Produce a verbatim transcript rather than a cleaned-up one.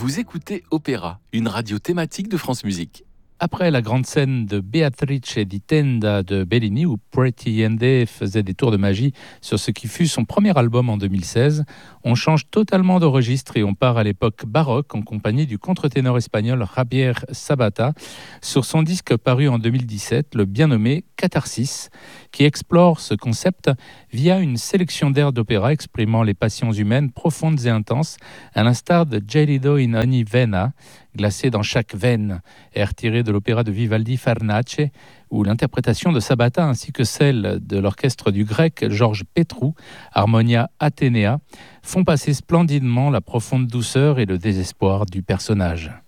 Vous écoutez Opéra, une radio thématique de France Musique. Après la grande scène de Beatrice di Tenda de Bellini, où Pretty Yende faisait des tours de magie sur ce qui fut son premier album en deux mille seize, on change totalement de registre et on part à l'époque baroque en compagnie du contre-ténor espagnol Javier Sabata sur son disque paru en deux mille dix-sept, le bien nommé Catharsis, qui explore ce concept via une sélection d'airs d'opéra exprimant les passions humaines profondes et intenses, à l'instar de Gelido in ogni vena, glacé dans chaque veine, air tiré de l'opéra de Vivaldi Farnace, où l'interprétation de Sabata ainsi que celle de l'orchestre du grec Georges Petrou, Harmonia Athénéa, font passer splendidement la profonde douceur et le désespoir du personnage.